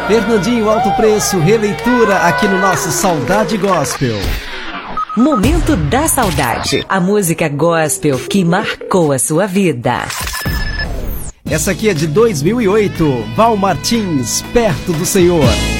Fernandinho Alto Preço, releitura aqui no nosso Saudade Gospel. Momento da Saudade, a música gospel que marcou a sua vida. Essa aqui é de 2008, Val Martins, Perto do Senhor.